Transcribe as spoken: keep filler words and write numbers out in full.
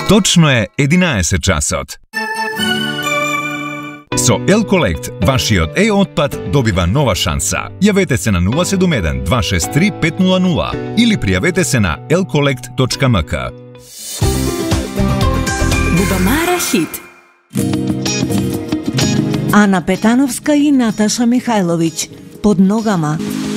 Точно е единаесет часот. Со L-Collect, вашиот е-отпад добива нова шанса. Јавете се на нула седум еден два шест три пет нула нула или пријавете се на ел колект точка ем ка. Бубамара хит. Ана Петановска и Наташа Михајловиќ. Под ногама.